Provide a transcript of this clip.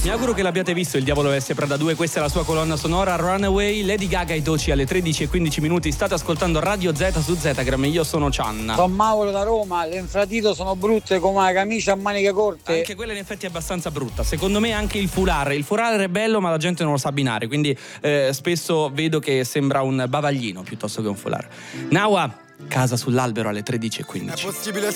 Mi auguro che l'abbiate visto Il Diavolo Veste Prada 2, questa è la sua colonna sonora Runaway, Lady Gaga e Doci alle 13:15. State ascoltando Radio Z su Zetagram, io sono Cianna. Sono Mauro da Roma, le infradito sono brutte come la camicia a maniche corte. Anche quella in effetti è abbastanza brutta, secondo me anche il foulard è bello ma la gente non lo sa abbinare, quindi spesso vedo che sembra un bavaglino piuttosto che un foulard. Nawa, Casa sull'albero alle 13:15. È possibile